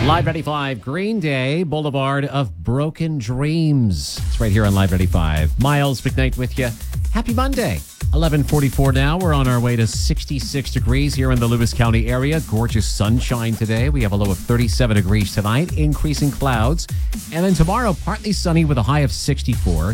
Live 95, Green Day, Boulevard of Broken Dreams. It's right here on Live 95. Miles McKnight with you. Happy Monday. 11:44 now. We're on our way to 66 degrees here in the Lewis County area. Gorgeous sunshine today. We have a low of 37 degrees tonight, increasing clouds. And then tomorrow, partly sunny with a high of 64.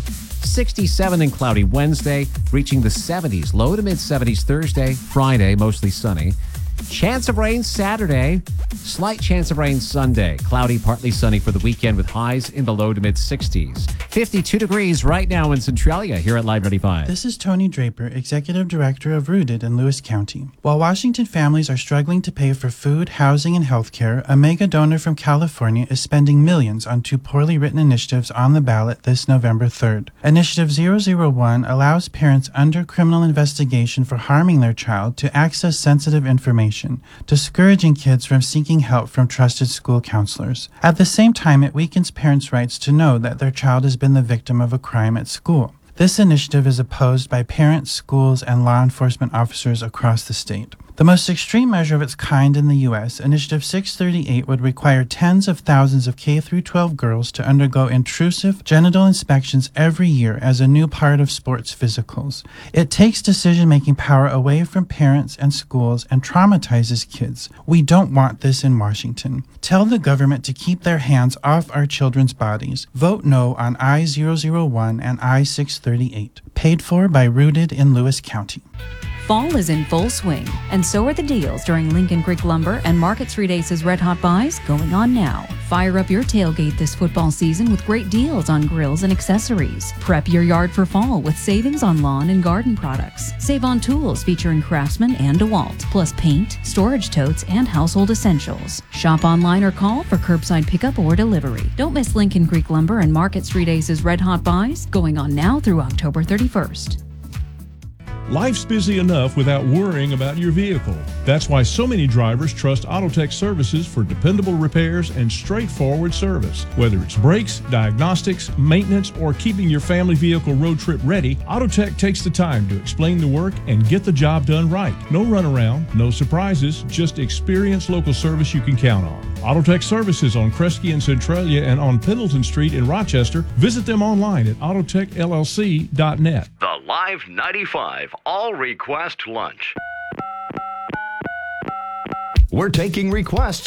67 and cloudy Wednesday, reaching the 70s. Low to mid-70s Thursday, Friday, mostly sunny. Chance of rain Saturday, slight chance of rain Sunday. Cloudy, partly sunny for the weekend with highs in the low to mid-60s. 52 degrees right now in Centralia here at Live 95. This is Tony Draper, Executive Director of Rooted in Lewis County. While Washington families are struggling to pay for food, housing, and health care, a mega donor from California is spending millions on two poorly written initiatives on the ballot this November 3rd. Initiative 001 allows parents under criminal investigation for harming their child to access sensitive information, discouraging kids from seeking help from trusted school counselors. At the same time, it weakens parents' rights to know that their child has been the victim of a crime at school. This initiative is opposed by parents, schools, and law enforcement officers across the state. The most extreme measure of its kind in the U.S., Initiative 638 would require tens of thousands of K-12 girls to undergo intrusive genital inspections every year as a new part of sports physicals. It takes decision-making power away from parents and schools and traumatizes kids. We don't want this in Washington. Tell the government to keep their hands off our children's bodies. Vote no on I-001 and I-638. Paid for by Rooted in Lewis County. Fall is in full swing, and so are the deals during Lincoln Creek Lumber and Market Street Aces Red Hot Buys going on now. Fire up your tailgate this football season with great deals on grills and accessories. Prep your yard for fall with savings on lawn and garden products. Save on tools featuring Craftsman and DeWalt, plus paint, storage totes, and household essentials. Shop online or call for curbside pickup or delivery. Don't miss Lincoln Creek Lumber and Market Street Aces Red Hot Buys going on now through October 31st. Life's busy enough without worrying about your vehicle. That's why so many drivers trust Autotech Services for dependable repairs and straightforward service. Whether it's brakes, diagnostics, maintenance, or keeping your family vehicle road trip ready, Autotech takes the time to explain the work and get the job done right. No runaround, no surprises, just experienced local service you can count on. Autotech Services on Kresge and Centralia and on Pendleton Street in Rochester. Visit them online at autotechllc.net. The Live 95 All Request Lunch. We're taking requests